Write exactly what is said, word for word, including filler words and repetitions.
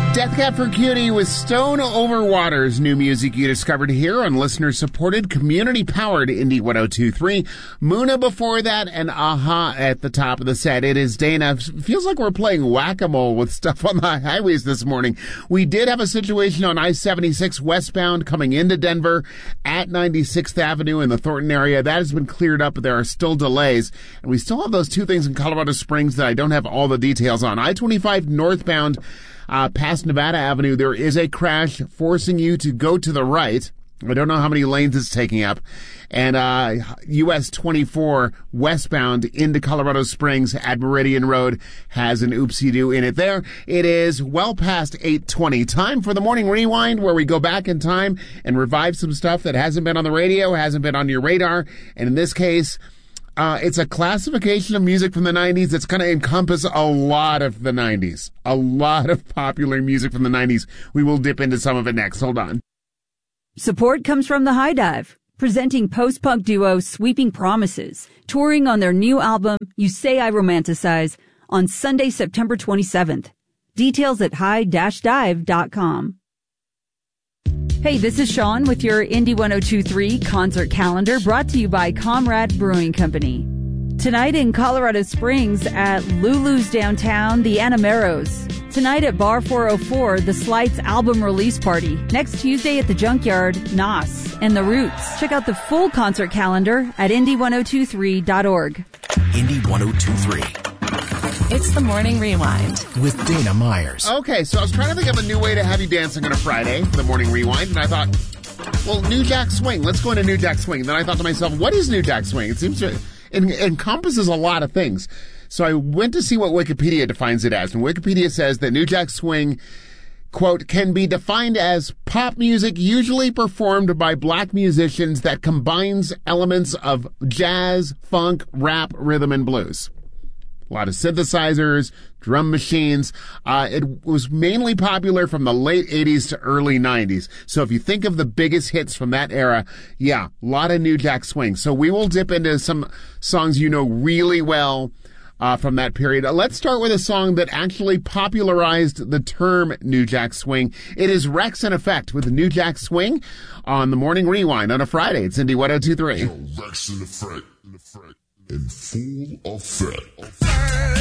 Death Cab for Cutie with Stone Over Waters. New music you discovered here on listener-supported, community-powered Indie one oh two point three. Muna before that, and Aha at the top of the set. It is Dana. Feels like we're playing whack-a-mole with stuff on the highways this morning. We did have a situation on I seventy-six westbound coming into Denver at ninety-sixth Avenue in the Thornton area. That has been cleared up, but there are still delays. And we still have those two things in Colorado Springs that I don't have all the details on. I twenty-five northbound Uh, past Nevada Avenue, there is a crash forcing you to go to the right. I don't know how many lanes it's taking up. And uh U S twenty-four westbound into Colorado Springs at Meridian Road has an oopsie-doo in it there. It is well past eight twenty. Time for the Morning Rewind, where we go back in time and revive some stuff that hasn't been on the radio, hasn't been on your radar. And in this case, Uh, it's a classification of music from the nineties that's going to encompass a lot of the nineties. A lot of popular music from the nineties. We will dip into some of it next. Hold on. Support comes from The High Dive, presenting post-punk duo Sweeping Promises, touring on their new album, You Say I Romanticize, on Sunday, September twenty-seventh. Details at high dash dive dot com. Hey, this is Sean with your Indie one oh two point three concert calendar, brought to you by Comrade Brewing Company. Tonight in Colorado Springs at Lulu's Downtown, the Anameros. Tonight at Bar four oh four, the Slights album release party. Next Tuesday at the Junkyard, Nos and The Roots. Check out the full concert calendar at indie one oh two three dot org. Indie one oh two point three. It's the Morning Rewind with Dana Myers. Okay, so I was trying to think of a new way to have you dancing on a Friday for the Morning Rewind, and I thought, well, New Jack Swing. Let's go into New Jack Swing. Then I thought to myself, what is New Jack Swing? It seems to it encompasses a lot of things. So I went to see what Wikipedia defines it as, and Wikipedia says that New Jack Swing, quote, can be defined as pop music usually performed by black musicians that combines elements of jazz, funk, rap, rhythm, and blues. A lot of synthesizers, drum machines. Uh, it was mainly popular from the late eighties to early nineties. So if you think of the biggest hits from that era, yeah, a lot of New Jack Swing. So we will dip into some songs you know really well uh, from that period. Uh, let's start with a song that actually popularized the term New Jack Swing. It is Wreckx-n-Effect with New Jack Swing on the Morning Rewind on a Friday. It's Indie one oh two point three. Yo, Wreckx-n-Effect, in full effect.